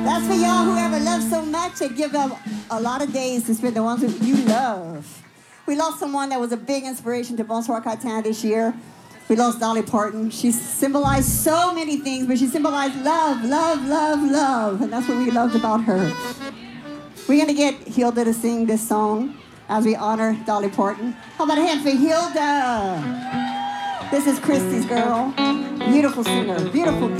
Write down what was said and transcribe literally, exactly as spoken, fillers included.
That's for y'all who ever love so much and give up a lot of days to spend the ones that you love. We lost someone that was a big inspiration to Bonsoir Cartin this year. We lost Dolly Parton. She symbolized so many things, but she symbolized love, love, love, love. And that's what we loved about her. We're going to get Hilda to sing this song as we honor Dolly Parton. How about a hand for Hilda? This is Christy's girl. Beautiful singer. Beautiful, beautiful.